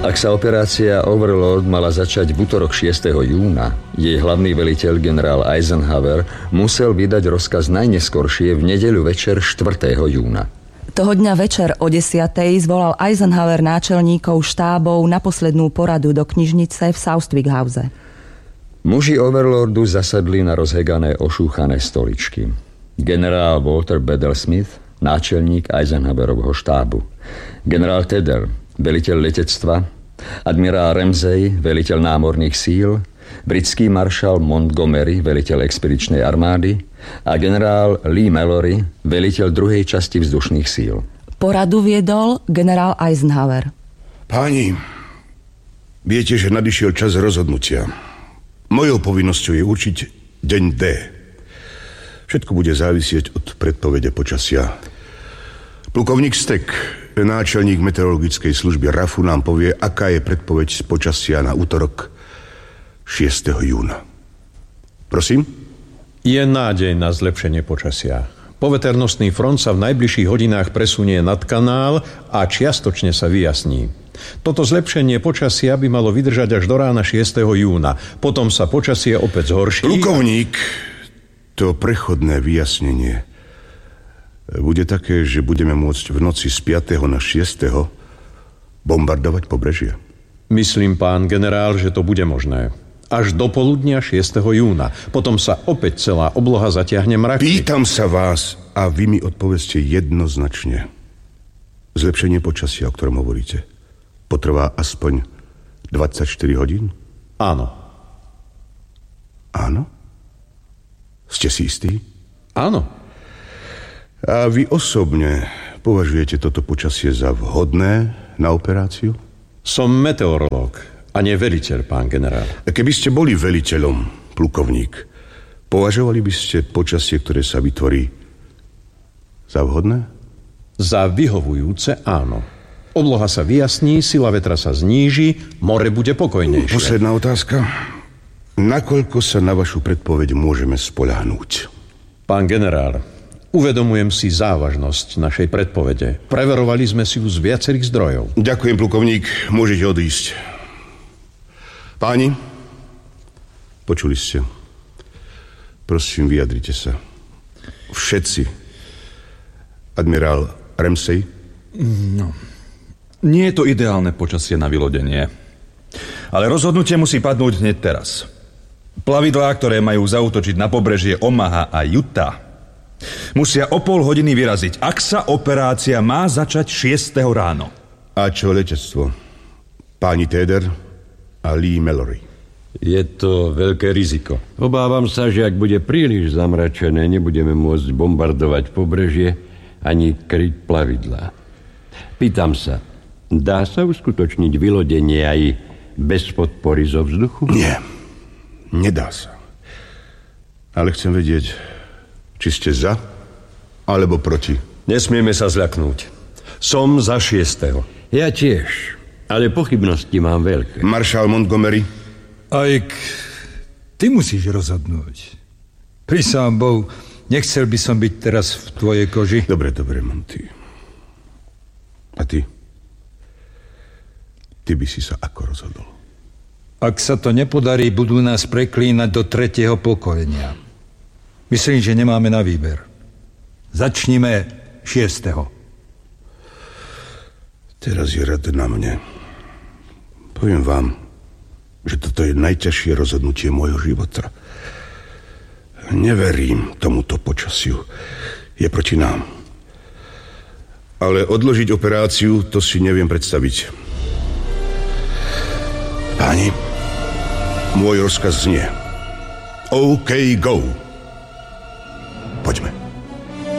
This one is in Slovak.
Ak sa operácia Overlord mala začať v utorok 6. júna, jej hlavný veliteľ generál Eisenhower musel vydať rozkaz najneskoršie v nedeľu večer 4. júna. Toho dňa večer o 10:00 zvolal Eisenhower náčelníkov štábov na poslednú poradu do knižnice v Southwick House. Muži Overlordu zasadli na rozhegané ošúchané stoličky. Generál Walter Bedell Smith, náčelník Eisenhowerovho štábu. Generál Tedder, veliteľ letectva, admirál Ramsey, veliteľ námorných síl, britský maršal Montgomery, veliteľ expedičnej armády a generál Lee Mallory, veliteľ druhej časti vzdušných síl. Poradu viedol generál Eisenhower. Páni, viete, že nadišiel čas rozhodnutia. Mojou povinnosťou je určiť deň D. Všetko bude závisieť od predpovede počasia. Plukovník Stek, náčelník meteorologickej služby RAFu, nám povie, aká je predpoveď z počasia na útorok 6. júna. Prosím? Je nádej na zlepšenie počasia. Poveternostný front sa v najbližších hodinách presunie nad kanál a čiastočne sa vyjasní. Toto zlepšenie počasia by malo vydržať až do rána 6. júna. Potom sa počasie opäť zhorší. Plukovník, to prechodné vyjasnenie bude také, že budeme môcť v noci z 5. na 6. bombardovať pobrežie. Myslím, pán generál, že to bude možné. Až do poludnia 6. júna. Potom sa opäť celá obloha zatiahne mraky. Pýtam sa vás a vy mi odpovedzte jednoznačne. Zlepšenie počasia, o ktorom hovoríte, potrvá aspoň 24 hodín? Áno. Áno? Ste si istí? Áno. A vy osobne považujete toto počasie za vhodné na operáciu? Som meteorológ a nie veliteľ, pán generál. Keby ste boli veliteľom, plukovník, považovali by ste počasie, ktoré sa vytvorí, za vhodné? Za vyhovujúce áno. Obloha sa vyjasní, sila vetra sa zníži, more bude pokojnejšie. Posledná otázka. Nakoľko sa na vašu predpoveď môžeme spoľahnúť? Pán generál, uvedomujem si závažnosť našej predpovede. Preverovali sme si ju z viacerých zdrojov. Ďakujem, plukovník. Môžete odísť. Páni, počuli ste. Prosím, vyjadrite sa. Všetci. Admirál Ramsey? No, nie je to ideálne počasie na vylodenie. Ale rozhodnutie musí padnúť hneď teraz. Plavidlá, ktoré majú zaútočiť na pobrežie Omaha a Utah, musia o pol hodiny vyraziť, ak sa operácia má začať 6. ráno. A čo letectvo? Páni Tedder a Lee Mallory. Je to veľké riziko. Obávam sa, že ak bude príliš zamračené, nebudeme môcť bombardovať pobrežie ani kryť plavidlá. Pýtam sa, dá sa uskutočniť vylodenie aj bez podpory zo vzduchu? Nie, nedá sa. Ale chcem vedieť, či ste za, alebo proti. Nesmieme sa zľaknúť. Som za 6. Ja tiež, ale pochybnosti mám veľké. Maršál Montgomery? Ike, ty musíš rozhodnúť. Prisám Bohu, nechcel by som byť teraz v tvojej koži. Dobre, Monty. A ty? Ty by si sa ako rozhodol? Ak sa to nepodarí, budú nás preklínať do 3. pokolenia. Myslím, že nemáme na výber. Začnime 6. Teraz je rad na mne. Poviem vám, že toto je najťažšie rozhodnutie môjho života. Neverím tomuto počasiu. Je proti nám. Ale odložiť operáciu, to si neviem predstaviť. Páni, môj rozkaz znie: OK, go. Poďme.